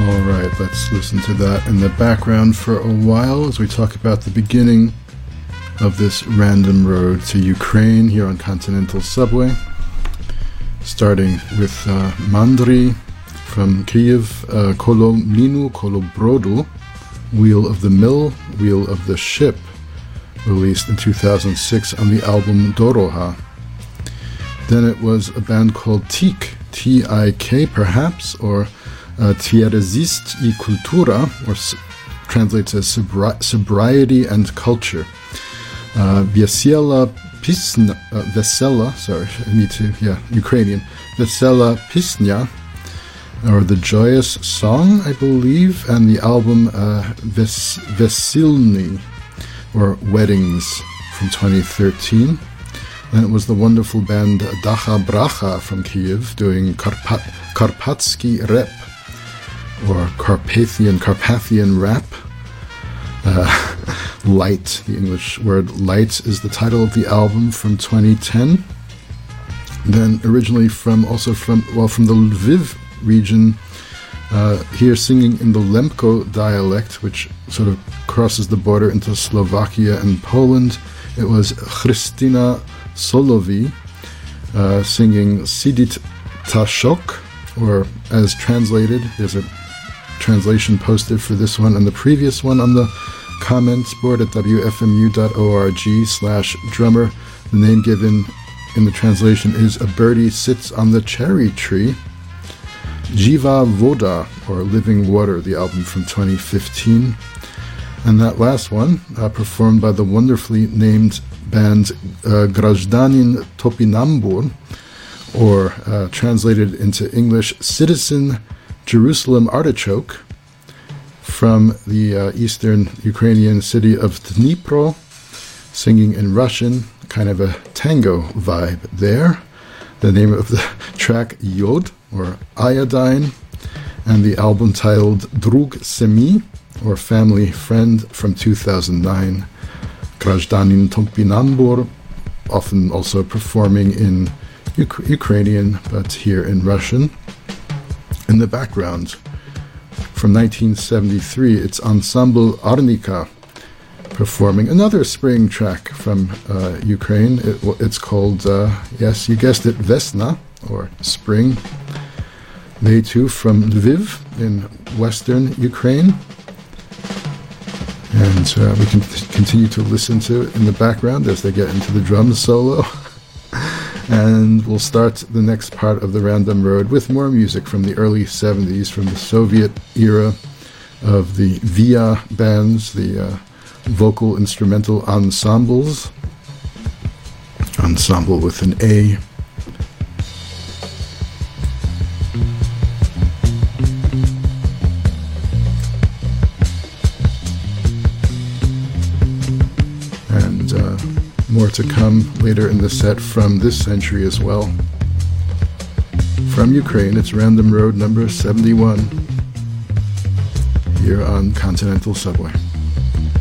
All right, let's listen to that in the background for a while as we talk about the beginning of this random road to Ukraine here on Continental Subway. Starting with Mandry from Kyiv, Kolominu Kolobrodu, Wheel of the Mill, Wheel of the Ship, released in 2006 on the album Doroha. Then it was a band called Tik, T-I-K perhaps, or Tierazist I Kultura, or translates as sobriety and culture. Vesela Ukrainian. Vesela Pisnya, or The Joyous Song, I believe, and the album Vesilny, or Weddings, from 2013. Then it was the wonderful band Dacha Bracha from Kyiv doing Karpatsky Rep, or Carpathian rap. Light, the English word light, is the title of the album from 2010. Then originally from the Lviv region, here singing in the Lemko dialect, which sort of crosses the border into Slovakia and Poland. It was Christina Solovi singing Sidit Tashok, or as translated, there's a translation posted for this one and the previous one on the comments board at wfmu.org/drummer. The name given in the translation is A Birdie Sits on the Cherry Tree. Jiva Voda, or Living Water, the album from 2015. And that last one, performed by the wonderfully named band Grazdanin Topinambur, or translated into English, Citizen Jerusalem Artichoke, from the eastern Ukrainian city of Dnipro, singing in Russian, kind of a tango vibe there. The name of the track, Yod, or Iodine, and the album titled Drug Semi, or Family Friend, from 2009. Grazdanin Topinambur, often also performing in Ukrainian, but here in Russian. In the background, from 1973, it's Ensemble Arnika performing another spring track from Ukraine. It's called, yes, you guessed it, Vesna, or Spring. They too from Lviv in western Ukraine. And we can continue to listen to it in the background as they get into the drum solo. And we'll start the next part of the Random Road with more music from the early 70s, from the Soviet era of the VIA bands, the vocal instrumental ensembles. Ensemble with an A. More to come later in the set from this century as well. From Ukraine, it's Random Road number 71 here on Continental Subway.